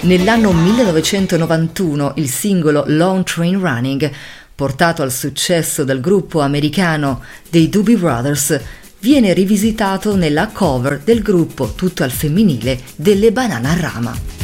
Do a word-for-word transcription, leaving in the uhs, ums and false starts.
Nell'anno millenovecentonovantuno il singolo Long Train Running, portato al successo dal gruppo americano dei Doobie Brothers, viene rivisitato nella cover del gruppo tutto al femminile delle Bananarama.